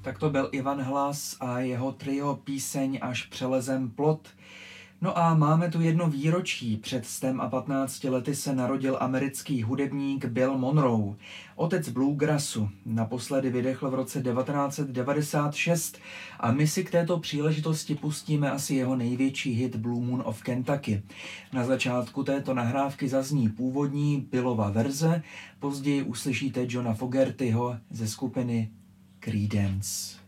Tak to byl Ivan Hlas a jeho trio Píseň až přelezem plot. No a máme tu jedno výročí. Před 115 lety se narodil americký hudebník Bill Monroe, otec bluegrassu. Naposledy vydechl v roce 1996 a my si k této příležitosti pustíme asi jeho největší hit Blue Moon of Kentucky. Na začátku této nahrávky zazní původní Billova verze, později uslyšíte Johna Fogertyho ze skupiny Creedence.